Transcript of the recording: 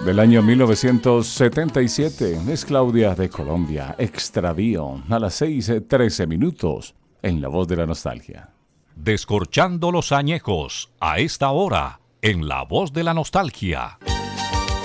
del año 1977. Es Claudia de Colombia, Extravío, a las 6:13 en La Voz de la Nostalgia. Descorchando los añejos, a esta hora, en La Voz de la Nostalgia.